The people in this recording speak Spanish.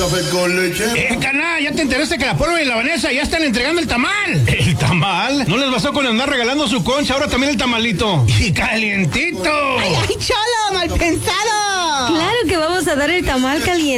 café con leche. Caná, ¿ya te enteraste que la Polo y la Vanessa ya están entregando el tamal? ¿El tamal? ¿No les bastó con andar regalando su concha, ahora también el tamalito? ¡Y calientito! ¡Ay, cholo, mal pensado! Claro que vamos a dar el tamal caliente.